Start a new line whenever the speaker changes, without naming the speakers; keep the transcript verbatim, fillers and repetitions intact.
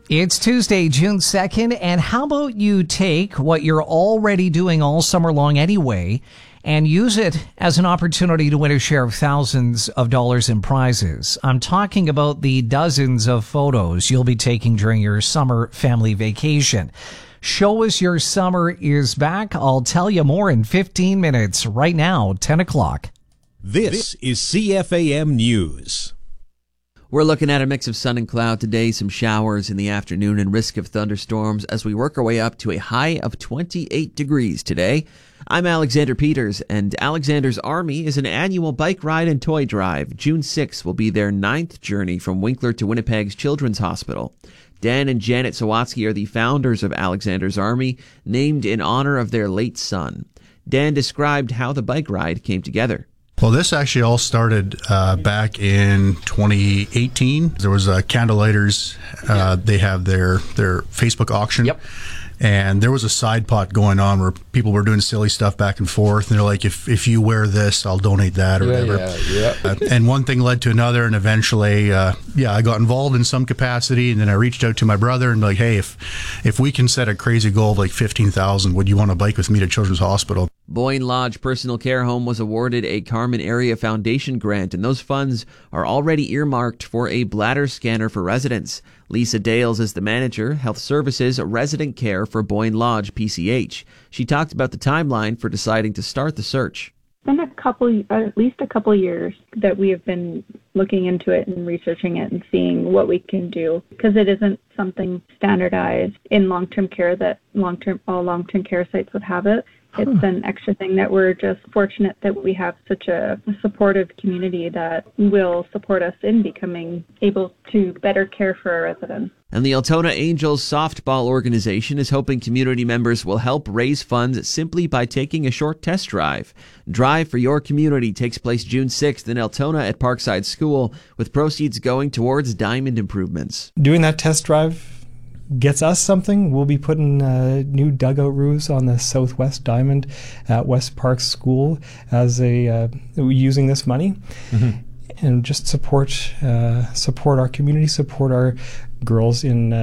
It's Tuesday, June second, and how about you take what you're already doing all summer long anyway and use it as an opportunity to win a share of thousands of dollars in prizes. I'm talking about the dozens of photos you'll be taking during your summer family vacation. Show us your summer is back. I'll tell you more in fifteen minutes. Right now, ten o'clock.
This is C F A M News.
We're looking at a mix of sun and cloud today, some showers in the afternoon and risk of thunderstorms as we work our way up to a high of twenty-eight degrees today. I'm Alexander Peters, and Alexander's Army is an annual bike ride and toy drive. June sixth will be their ninth journey from Winkler to Winnipeg's Children's Hospital. Dan and Janet Sawatsky are the founders of Alexander's Army, named in honor of their late son. Dan described how the bike ride came together.
Well, this actually all started uh, back in twenty eighteen. There was a Candlelighters. Uh, they have their their Facebook auction.
Yep.
And there was a side pot going on where people were doing silly stuff back and forth. And they're like, if if you wear this, I'll donate that or
yeah,
whatever.
Yeah, yeah.
Uh, and one thing led to another. And eventually, uh, yeah, I got involved in some capacity. And then I reached out to my brother and like, hey, if if we can set a crazy goal of like fifteen thousand, would you want to bike with me to Children's Hospital?
Boyne Lodge Personal Care Home was awarded a Carmen Area Foundation grant, and those funds are already earmarked for a bladder scanner for residents. Lisa Dales is the manager, Health Services, Resident Care for Boyne Lodge P C H. She talked about the timeline for deciding to start the search.
It's been a couple, at least a couple years that we have been looking into it and researching it and seeing what we can do, because it isn't something standardized in long-term care that long-term all long-term care sites would have it. It's an extra thing that we're just fortunate that we have such a supportive community that will support us in becoming able to better care for our residents.
And the Altona Angels softball organization is hoping community members will help raise funds simply by taking a short test drive. Drive for Your Community takes place June sixth in Altona at Parkside School, with proceeds going towards diamond improvements.
Doing that test drive gets us something. We'll be putting uh, new dugout roofs on the Southwest Diamond at West Park School as a uh, using this money, mm-hmm. and just support uh, support our community, support our girls in. Uh,